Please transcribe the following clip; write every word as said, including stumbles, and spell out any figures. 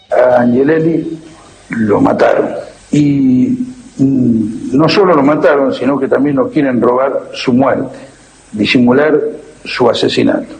A Angelelli lo mataron. Y mm, no solo lo mataron, sino que también nos quieren robar su muerte, disimular su asesinato.